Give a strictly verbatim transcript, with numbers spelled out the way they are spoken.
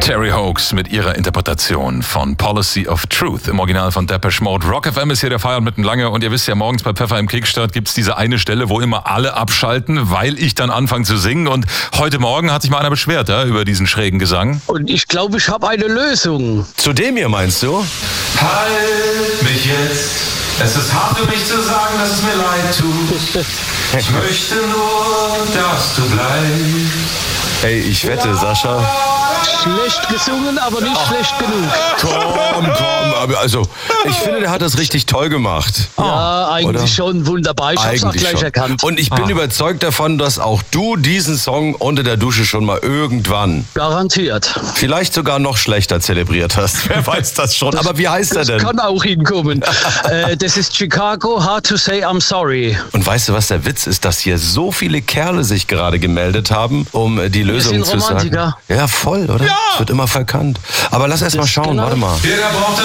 Terry Hoax mit ihrer Interpretation von Policy of Truth im Original von Depeche Mode. Rock F M ist hier der Feierabend mitten lange und ihr wisst ja, morgens bei Pfeffer im Kickstart gibt's diese eine Stelle, wo immer alle abschalten, weil ich dann anfange zu singen, und heute Morgen hat sich mal einer beschwert, ja, über diesen schrägen Gesang. Und ich glaube, ich habe eine Lösung. Zu dem hier meinst du? Halt mich jetzt, es ist hart für mich zu sagen, dass es mir leid tut. Ich möchte nur, dass du bleibst. Ey, ich wette, Sascha. Schlecht gesungen, aber nicht oh. schlecht genug. Komm, komm, aber also, ich finde, der hat das richtig toll gemacht. Ja, eigentlich Oder? schon wunderbar. Ich hab's auch gleich schon. erkannt. Und ich bin ah. überzeugt davon, dass auch du diesen Song unter der Dusche schon mal irgendwann, garantiert, vielleicht sogar noch schlechter zelebriert hast. Wer weiß das schon. Das, aber wie heißt er denn? Das kann auch hinkommen. äh, das ist Chicago, Hard to Say I'm Sorry. Und weißt du, was der Witz ist? Dass hier so viele Kerle sich gerade gemeldet haben, um die Lösung zu sagen. Ja, voll, oder? Ja. Es wird immer verkannt. Aber lass erst mal schauen, genau. Warte mal. Jeder braucht